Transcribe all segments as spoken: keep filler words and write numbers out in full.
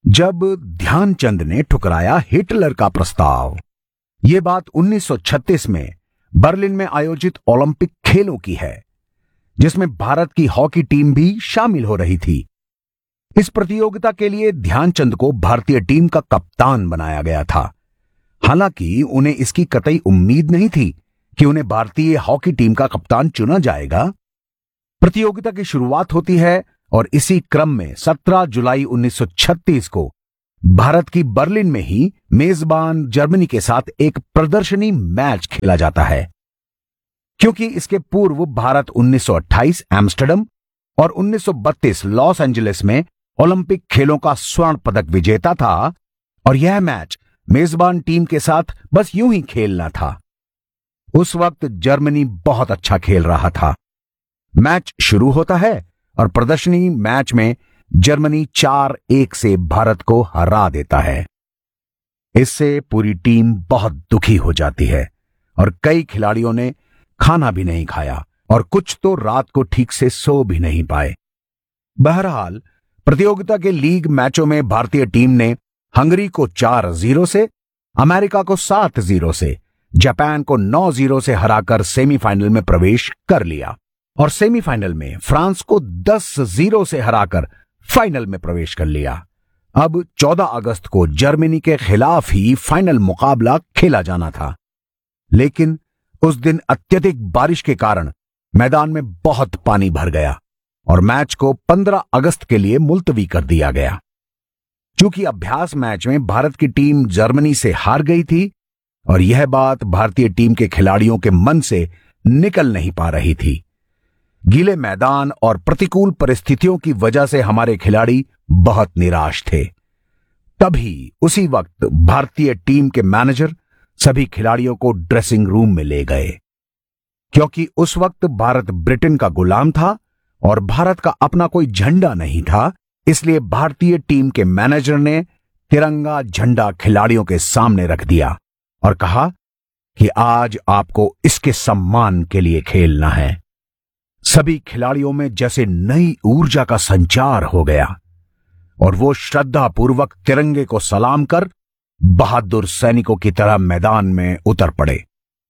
जब ध्यानचंद ने ठुकराया हिटलर का प्रस्ताव। ये बात उन्नीस सौ छत्तीस में बर्लिन में आयोजित ओलंपिक खेलों की है, जिसमें भारत की हॉकी टीम भी शामिल हो रही थी। इस प्रतियोगिता के लिए ध्यानचंद को भारतीय टीम का कप्तान बनाया गया था। हालांकि उन्हें इसकी कतई उम्मीद नहीं थी कि उन्हें भारतीय हॉकी टीम का कप्तान चुना जाएगा। प्रतियोगिता की शुरुआत होती है और इसी क्रम में सत्रह जुलाई उन्नीस सौ छत्तीस को भारत की बर्लिन में ही मेजबान जर्मनी के साथ एक प्रदर्शनी मैच खेला जाता है। क्योंकि इसके पूर्व भारत उन्नीस सौ अट्ठाईस एम्स्टर्डम और उन्नीस सौ बत्तीस लॉस एंजलिस में ओलंपिक खेलों का स्वर्ण पदक विजेता था और यह मैच मेजबान टीम के साथ बस यूं ही खेलना था। उस वक्त जर्मनी बहुत अच्छा खेल रहा था। मैच शुरू होता है और प्रदर्शनी मैच में जर्मनी चार एक से भारत को हरा देता है। इससे पूरी टीम बहुत दुखी हो जाती है और कई खिलाड़ियों ने खाना भी नहीं खाया और कुछ तो रात को ठीक से सो भी नहीं पाए। बहरहाल प्रतियोगिता के लीग मैचों में भारतीय टीम ने हंगरी को चार जीरो से, अमेरिका को सात जीरो से, जापान को नौ जीरो से हराकर सेमीफाइनल में प्रवेश कर लिया और सेमीफाइनल में फ्रांस को दस जीरो से हराकर फाइनल में प्रवेश कर लिया। अब चौदह अगस्त को जर्मनी के खिलाफ ही फाइनल मुकाबला खेला जाना था, लेकिन उस दिन अत्यधिक बारिश के कारण मैदान में बहुत पानी भर गया और मैच को पंद्रह अगस्त के लिए मुलतवी कर दिया गया। चूंकि अभ्यास मैच में भारत की टीम जर्मनी से हार गई थी और यह बात भारतीय टीम के खिलाड़ियों के मन से निकल नहीं पा रही थी। गीले मैदान और प्रतिकूल परिस्थितियों की वजह से हमारे खिलाड़ी बहुत निराश थे। तभी उसी वक्त भारतीय टीम के मैनेजर सभी खिलाड़ियों को ड्रेसिंग रूम में ले गए। क्योंकि उस वक्त भारत ब्रिटेन का गुलाम था और भारत का अपना कोई झंडा नहीं था, इसलिए भारतीय टीम के मैनेजर ने तिरंगा झंडा खिलाड़ियों के सामने रख दिया और कहा कि आज आपको इसके सम्मान के लिए खेलना है। सभी खिलाड़ियों में जैसे नई ऊर्जा का संचार हो गया और वो श्रद्धापूर्वक तिरंगे को सलाम कर बहादुर सैनिकों की तरह मैदान में उतर पड़े।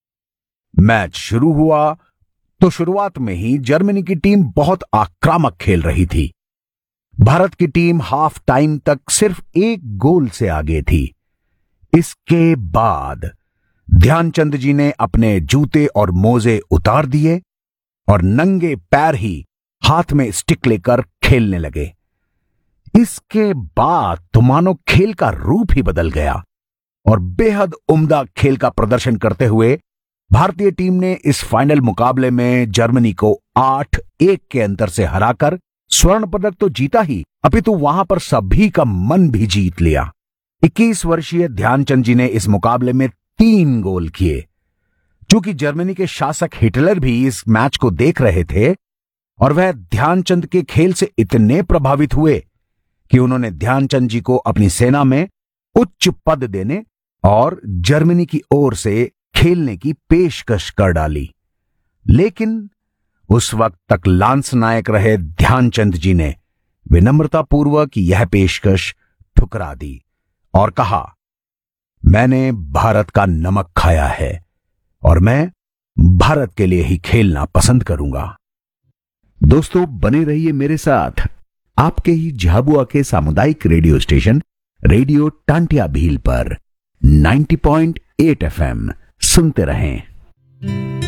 मैच शुरू हुआ तो शुरुआत में ही जर्मनी की टीम बहुत आक्रामक खेल रही थी। भारत की टीम हाफ टाइम तक सिर्फ एक गोल से आगे थी। इसके बाद ध्यानचंद जी ने अपने जूते और मोजे उतार दिए और नंगे पैर ही हाथ में स्टिक लेकर खेलने लगे। इसके बाद तो मानो खेल का रूप ही बदल गया और बेहद उम्दा खेल का प्रदर्शन करते हुए भारतीय टीम ने इस फाइनल मुकाबले में जर्मनी को आठ एक के अंतर से हराकर स्वर्ण पदक तो जीता ही, अपितु वहां पर सभी का मन भी जीत लिया। इक्कीस वर्षीय ध्यानचंद जी ने इस मुकाबले में तीन गोल किए। चूंकि जर्मनी के शासक हिटलर भी इस मैच को देख रहे थे और वह ध्यानचंद के खेल से इतने प्रभावित हुए कि उन्होंने ध्यानचंद जी को अपनी सेना में उच्च पद देने और जर्मनी की ओर से खेलने की पेशकश कर डाली। लेकिन उस वक्त तक लांस नायक रहे ध्यानचंद जी ने विनम्रतापूर्वक यह पेशकश ठुकरा दी और कहा, मैंने भारत का नमक खाया है और मैं भारत के लिए ही खेलना पसंद करूंगा। दोस्तों, बने रहिए मेरे साथ आपके ही झाबुआ के सामुदायिक radio station radio Tantia Bhil पर नब्बे पॉइंट आठ एफ एम सुनते रहें।